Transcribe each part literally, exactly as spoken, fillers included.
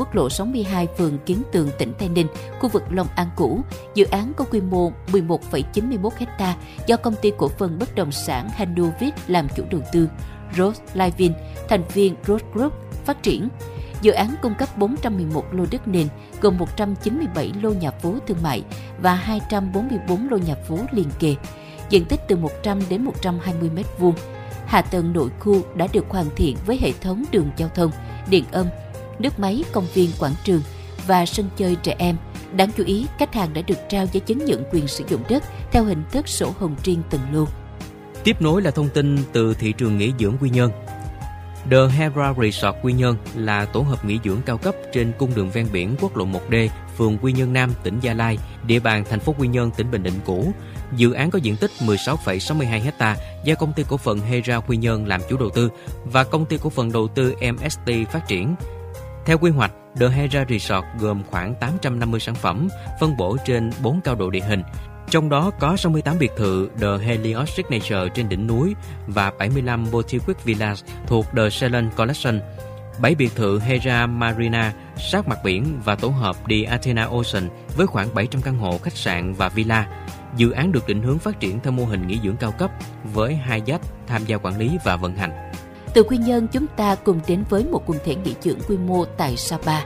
quốc lộ sáu mươi hai, phường Kiến Tường, tỉnh Tây Ninh, khu vực Long An cũ. Dự án có quy mô mười một phẩy chín mươi mốt héc ta do công ty cổ phần bất động sản Hanovit làm chủ đầu tư, Rose Living, thành viên Rose Group phát triển. Dự án cung cấp bốn trăm mười một lô đất nền, gồm một trăm chín mươi bảy lô nhà phố thương mại và hai trăm bốn mươi tư lô nhà phố liền kề, diện tích từ một trăm đến một trăm hai mươi mét vuông. Hạ tầng nội khu đã được hoàn thiện với hệ thống đường giao thông, điện âm, nước máy, công viên, quảng trường và sân chơi trẻ em. Đáng chú ý, khách hàng đã được trao giấy chứng nhận quyền sử dụng đất theo hình thức sổ hồng riêng từng lô. Tiếp nối là thông tin từ thị trường nghỉ dưỡng Quy Nhơn. The Hera Resort Quy Nhơn là tổ hợp nghỉ dưỡng cao cấp trên cung đường ven biển quốc lộ một D, phường Quy Nhơn Nam, tỉnh Gia Lai, địa bàn thành phố Quy Nhơn, tỉnh Bình Định cũ. Dự án có diện tích mười sáu phẩy sáu mươi hai héc ta do công ty cổ phần Hera Quy Nhơn làm chủ đầu tư và công ty cổ phần đầu tư em ét tê phát triển. Theo quy hoạch, The Hera Resort gồm khoảng tám trăm năm mươi sản phẩm phân bổ trên bốn cao độ địa hình. Trong đó có sáu mươi tám biệt thự The Helios Signature trên đỉnh núi và bảy mươi lăm Boutique Villas thuộc The Ceylon Collection, bảy biệt thự Hera Marina sát mặt biển và tổ hợp The Athena Ocean với khoảng bảy trăm căn hộ, khách sạn và villa. Dự án được định hướng phát triển theo mô hình nghỉ dưỡng cao cấp với hai dách tham gia quản lý và vận hành. Từ Quy Nhơn, chúng ta cùng đến với một quần thể nghỉ dưỡng quy mô tại Sapa.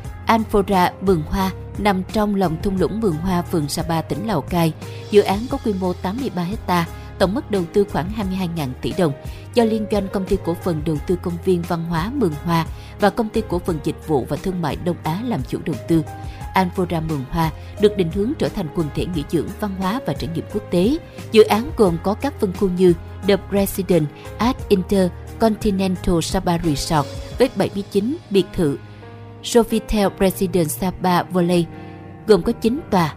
Anfora Mường Hoa nằm trong lòng thung lũng Mường Hoa, phường Sapa, tỉnh Lào Cai. Dự án có quy mô tám mươi ba héc ta, tổng mức đầu tư khoảng hai mươi hai nghìn tỷ đồng, do liên doanh công ty cổ phần đầu tư công viên văn hóa Mường Hoa và công ty cổ phần dịch vụ và thương mại Đông Á làm chủ đầu tư. Anfora Mường Hoa được định hướng trở thành quần thể nghỉ dưỡng văn hóa và trải nghiệm quốc tế. Dự án gồm có các phân khu như The President at Intercontinental Sapa Resort với bảy mươi chín biệt thự, Sofitel President Sapa Valley gồm có chín tòa,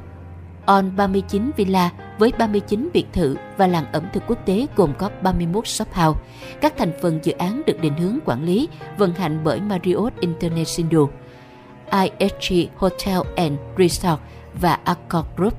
On ba mươi chín Villa với ba mươi chín biệt thự và làng ẩm thực quốc tế gồm có ba mươi mốt shop house. Các thành phần dự án được định hướng quản lý, vận hành bởi Marriott International, i ét giê Hotel and Resort và Accor Group.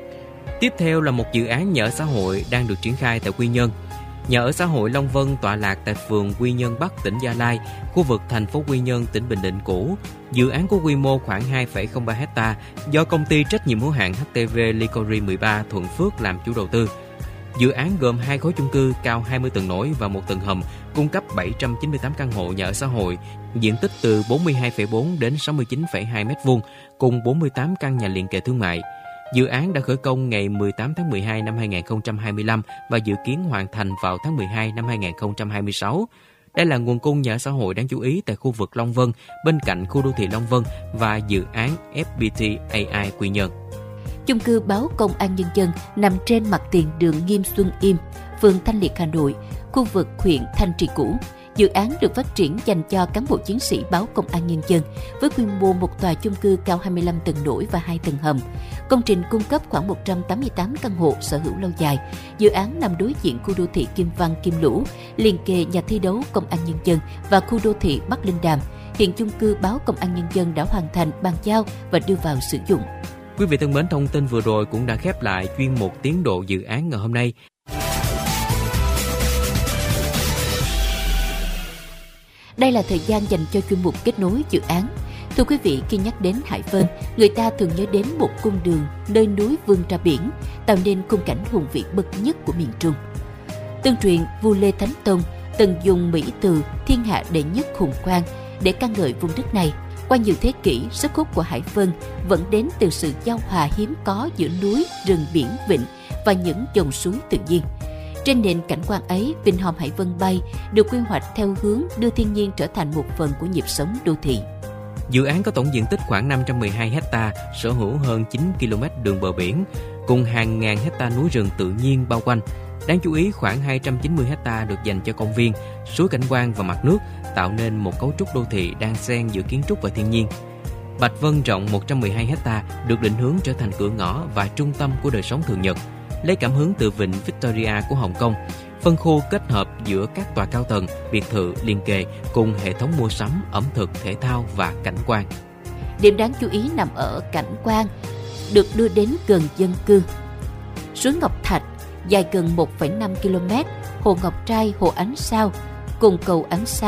Tiếp theo là một dự án nhà ở xã hội đang được triển khai tại Quy Nhơn. Nhà ở xã hội Long Vân tọa lạc tại phường Quy Nhơn Bắc, tỉnh Gia Lai, khu vực thành phố Quy Nhơn, tỉnh Bình Định cũ. Dự án có quy mô khoảng hai phẩy không ba héc ta do công ty trách nhiệm hữu hạn hát tê vê Licory mười ba Thuận Phước làm chủ đầu tư. Dự án gồm hai khối chung cư cao hai mươi tầng nổi và một tầng hầm, cung cấp bảy trăm chín mươi tám căn hộ nhà ở xã hội, diện tích từ bốn mươi hai phẩy bốn đến sáu mươi chín phẩy hai mét vuông, cùng bốn mươi tám căn nhà liền kề thương mại. Dự án đã khởi công ngày mười tám tháng mười hai năm hai nghìn không trăm hai mươi lăm và dự kiến hoàn thành vào tháng mười hai năm hai nghìn không trăm hai mươi sáu. Đây là nguồn cung nhà ở xã hội đáng chú ý tại khu vực Long Vân, bên cạnh khu đô thị Long Vân và dự án ép pê tê a i Quy Nhơn. Chung cư Báo Công an Nhân dân nằm trên mặt tiền đường Nghiêm Xuân Yêm, phường Thanh Liệt, Hà Nội, khu vực huyện Thanh Trì cũ. Dự án được phát triển dành cho cán bộ chiến sĩ Báo Công an Nhân dân với quy mô một tòa chung cư cao hai mươi lăm tầng nổi và hai tầng hầm. Công trình cung cấp khoảng một trăm tám mươi tám căn hộ sở hữu lâu dài. Dự án nằm đối diện khu đô thị Kim Văn, Kim Lũ, liền kề nhà thi đấu Công an Nhân dân và khu đô thị Bắc Linh Đàm. Hiện chung cư Báo Công an Nhân dân đã hoàn thành bàn giao và đưa vào sử dụng. Quý vị thân mến, thông tin vừa rồi cũng đã khép lại chuyên mục tiến độ dự án ngày hôm nay. Đây là thời gian dành cho chuyên mục kết nối dự án. Thưa quý vị, khi nhắc đến Hải Vân, người ta thường nhớ đến một cung đường nơi núi vươn ra biển, tạo nên khung cảnh hùng vĩ bậc nhất của miền Trung. Tương truyền, vua Lê Thánh Tông từng dùng mỹ từ thiên hạ đệ nhất hùng quang để ca ngợi vùng đất này. Qua nhiều thế kỷ, sức hút của Hải Vân vẫn đến từ sự giao hòa hiếm có giữa núi, rừng, biển, vịnh và những dòng suối tự nhiên. Trên nền cảnh quan ấy, Vinhome Hải Vân Bay được quy hoạch theo hướng đưa thiên nhiên trở thành một phần của nhịp sống đô thị. Dự án có tổng diện tích khoảng năm trăm mười hai héc ta, sở hữu hơn chín ki lô mét đường bờ biển, cùng hàng ngàn héc ta núi rừng tự nhiên bao quanh. Đáng chú ý, khoảng hai trăm chín mươi héc ta được dành cho công viên, suối cảnh quan và mặt nước, tạo nên một cấu trúc đô thị đan xen giữa kiến trúc và thiên nhiên. Bạch Vân rộng một trăm mười hai héc ta được định hướng trở thành cửa ngõ và trung tâm của đời sống thường nhật, lấy cảm hứng từ vịnh Victoria của Hồng Kông. Phân khu kết hợp giữa các tòa cao tầng, biệt thự liền kề cùng hệ thống mua sắm, ẩm thực, thể thao và cảnh quan. Điểm đáng chú ý nằm ở cảnh quan được đưa đến gần dân cư. Suối Ngọc Thạch dài gần một phẩy năm ki lô mét, hồ Ngọc Trai, hồ Ánh Sao cùng cầu Ánh Sao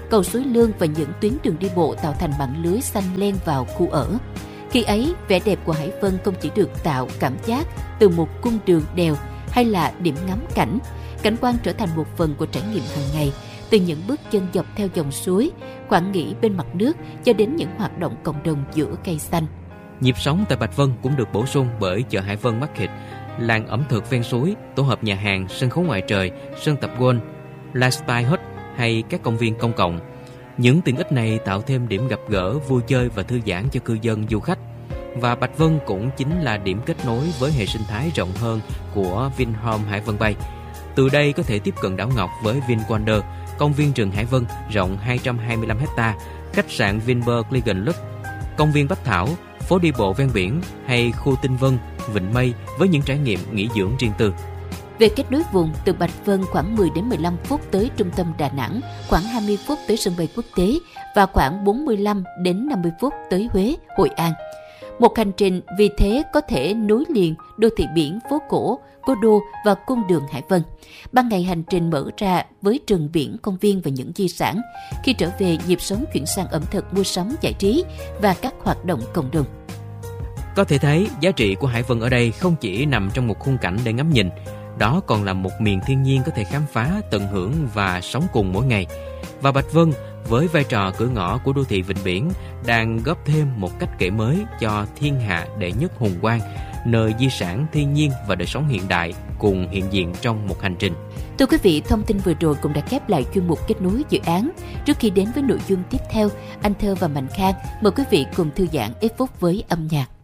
cầu Suối Lương và những tuyến đường đi bộ tạo thành mạng lưới xanh len vào khu ở. Khi ấy, vẻ đẹp của Hải Vân không chỉ được tạo cảm giác từ một cung đường đèo hay là điểm ngắm cảnh. Cảnh quan trở thành một phần của trải nghiệm hàng ngày, từ những bước chân dọc theo dòng suối, khoảng nghỉ bên mặt nước cho đến những hoạt động cộng đồng giữa cây xanh. Nhịp sống tại Bạch Vân cũng được bổ sung bởi chợ Hải Vân Market, làng ẩm thực ven suối, tổ hợp nhà hàng, sân khấu ngoài trời, sân tập golf, lifestyle hut hay các công viên công cộng. Những tiện ích này tạo thêm điểm gặp gỡ, vui chơi và thư giãn cho cư dân du khách. Và Bạch Vân cũng chính là điểm kết nối với hệ sinh thái rộng hơn của Vinhome Hải Vân Bay. Từ đây có thể tiếp cận đảo Ngọc với VinWonder, công viên rừng Hải Vân rộng hai trăm hai mươi lăm héc ta, khách sạn Vinpearl Cleveland Lux, công viên Bách Thảo, phố đi bộ ven biển hay khu Tinh Vân, Vịnh Mây với những trải nghiệm nghỉ dưỡng riêng tư. Về kết nối vùng, từ Bạch Vân khoảng mười đến mười lăm phút tới trung tâm Đà Nẵng, khoảng hai mươi phút tới sân bay quốc tế và khoảng bốn mươi lăm đến năm mươi phút tới Huế, Hội An. Một hành trình vì thế có thể nối liền đô thị biển, phố cổ, cố đô và cung đường Hải Vân. Ban ngày hành trình mở ra với rừng biển, công viên và những di sản. Khi trở về, nhịp sống chuyển sang ẩm thực, mua sắm, giải trí và các hoạt động cộng đồng. Có thể thấy, giá trị của Hải Vân ở đây không chỉ nằm trong một khung cảnh để ngắm nhìn, đó còn là một miền thiên nhiên có thể khám phá, tận hưởng và sống cùng mỗi ngày. Và Bạch Vân, với vai trò cửa ngõ của đô thị Vịnh Biển, đang góp thêm một cách kể mới cho thiên hạ đệ nhất hùng quan, nơi di sản thiên nhiên và đời sống hiện đại cùng hiện diện trong một hành trình. Thưa quý vị, thông tin vừa rồi cũng đã khép lại chuyên mục kết nối dự án. Trước khi đến với nội dung tiếp theo, anh Thơ và Mạnh Khang mời quý vị cùng thư giãn ít phút với âm nhạc.